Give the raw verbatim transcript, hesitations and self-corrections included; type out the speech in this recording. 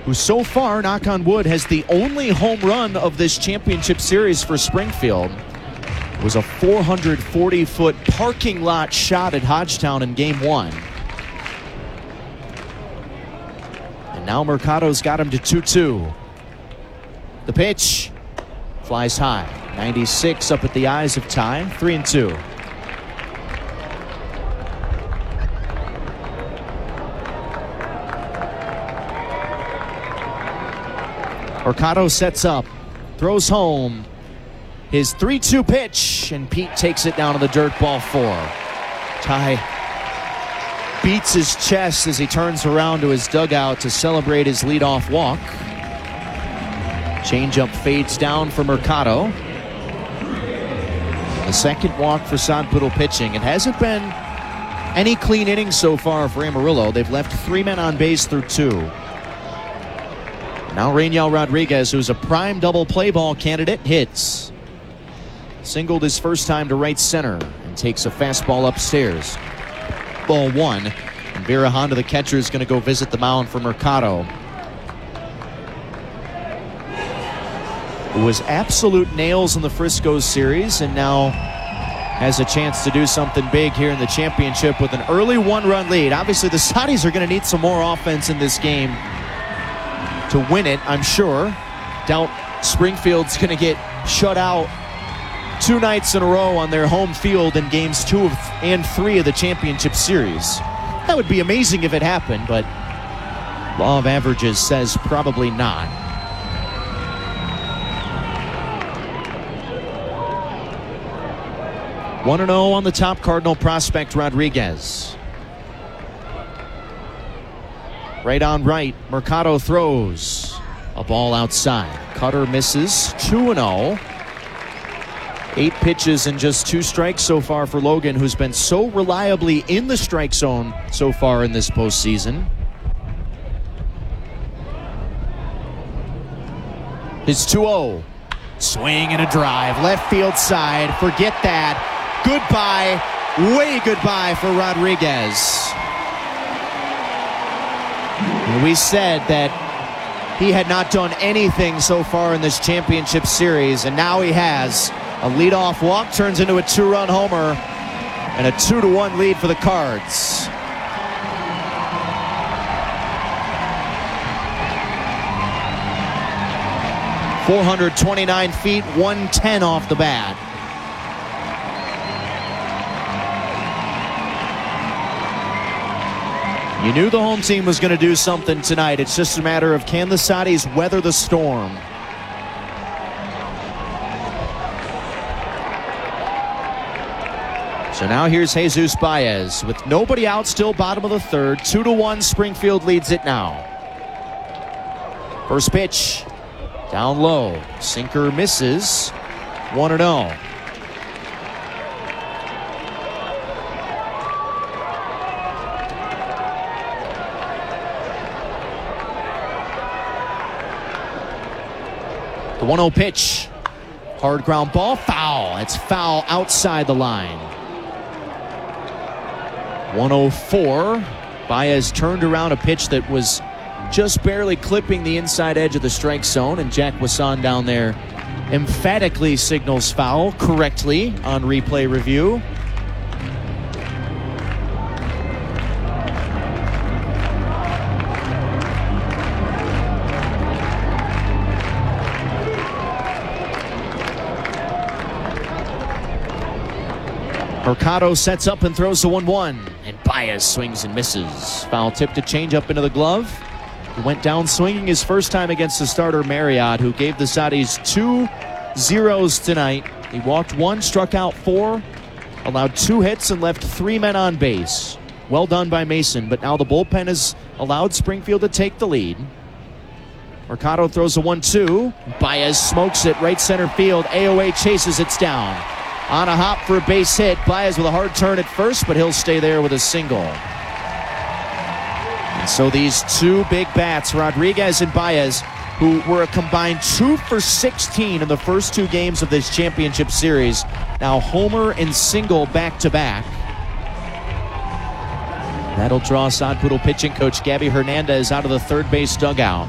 who so far, knock on wood, has the only home run of this championship series for Springfield. It was a four hundred forty foot parking lot shot at Hodgetown in game one. And now Mercado's got him to two two. The pitch flies high. ninety-six up at the eyes of Ty. three and two. Mercado sets up, throws home his three two pitch, and Pete takes it down to the dirt, ball four. Ty beats his chest as he turns around to his dugout to celebrate his leadoff walk. Changeup fades down for Mercado. The second walk for Sod Poodle pitching. It hasn't been any clean innings so far for Amarillo. They've left three men on base through two. Now Rainiel Rodriguez, who's a prime double play ball candidate, hits. Singled his first time to right center and takes a fastball upstairs. Ball one. And Vera Honda, the catcher, is going to go visit the mound for Mercado, who was absolute nails in the Frisco series and now has a chance to do something big here in the championship with an early one-run lead. Obviously, the Saudis are going to need some more offense in this game to win it, I'm sure. Doubt Springfield's going to get shut out two nights in a row on their home field in games two of, and three of the championship series. That would be amazing if it happened, but law of averages says probably not. one and oh on the top Cardinal prospect, Rodriguez. Right on right, Mercado throws. A ball outside. Cutter misses. two and oh. Eight pitches and just two strikes so far for Logan, who's been so reliably in the strike zone so far in this postseason. His two oh. Swing and a drive. Left field side. Forget that. Goodbye. Way goodbye for Rodriguez. We said that he had not done anything so far in this championship series, and now he has. A leadoff walk turns into a two-run homer, and a two to one lead for the Cards. four hundred twenty-nine feet, one ten off the bat. You knew the home team was going to do something tonight. It's just a matter of, can the Saudis weather the storm? So now here's Jesus Baez with nobody out, still bottom of the third. Two to one, Springfield leads it now. First pitch, down low. Sinker misses. one and oh. The one oh pitch. Hard ground ball. Foul. It's foul outside the line. one oh four. Baez turned around a pitch that was just barely clipping the inside edge of the strike zone, and Jack Wasson down there emphatically signals foul correctly on replay review. Mercado sets up and throws the one one, and Baez swings and misses. Foul tip to change up into the glove. He went down swinging his first time against the starter Marriott, who gave the Saudis two zeros tonight. He walked one, struck out four, allowed two hits, and left three men on base. Well done by Mason, but now the bullpen has allowed Springfield to take the lead. Mercado throws a one two. Baez smokes it right center field. A O A chases, it's down. On a hop for a base hit. Baez with a hard turn at first, but he'll stay there with a single. And so these two big bats, Rodriguez and Baez, who were a combined two for sixteen in the first two games of this championship series, now homer and single back-to-back. That'll draw Sod Poodle pitching coach Gabby Hernandez out of the third base dugout.